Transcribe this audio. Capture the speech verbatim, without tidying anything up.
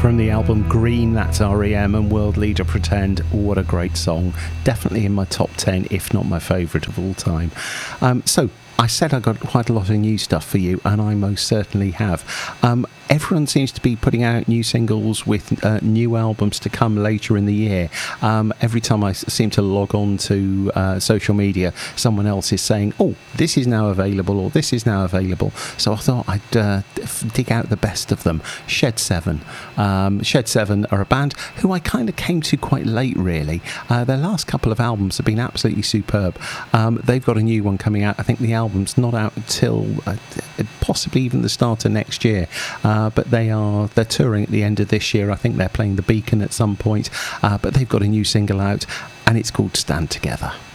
From the album Green, that's R E M and World Leader Pretend. What a great song. Definitely in my top ten, if not my favourite of all time. Um, so, I said I got quite a lot of new stuff for you, and I most certainly have. Um, everyone seems to be putting out new singles with uh, new albums to come later in the year. Um, every time I s- seem to log on to uh, social media, someone else is saying, oh, this is now available, or this is now available. So I thought I'd uh, dig out the best of them. Shed seven. Um, Shed seven are a band who I kind of came to quite late, really. Uh, their last couple of albums have been absolutely superb. Um, they've got a new one coming out. I think the album's not out until uh, possibly even the start of next year. Uh, but they are they're touring at the end of this year. I think they're playing the Beacon at some point. Uh, but they've got a new single out, and it's called Stand Together.